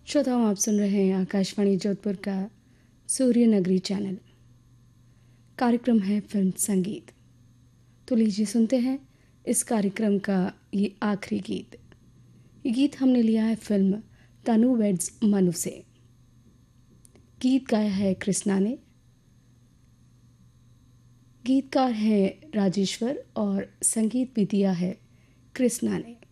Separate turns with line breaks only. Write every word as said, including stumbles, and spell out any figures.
श्रोताओं, आप सुन रहे हैं आकाशवाणी जोधपुर का सूर्य नगरी चैनल। कार्यक्रम है फिल्म संगीत। तो लीजिए सुनते हैं इस कार्यक्रम का ये आखिरी गीत। ये गीत हमने लिया है फिल्म तनु वेड्स मनु से। गीत गाया है कृष्णा ने। गीतकार हैं राजेश्वर और संगीत भी दिया है कृष्णा ने।